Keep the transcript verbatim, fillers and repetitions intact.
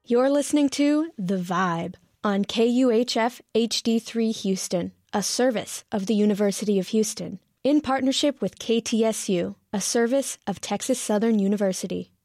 You're listening to The Vibe on K U H F H D three Houston, a service of the University of Houston, in partnership with K T S U, a service of Texas Southern University.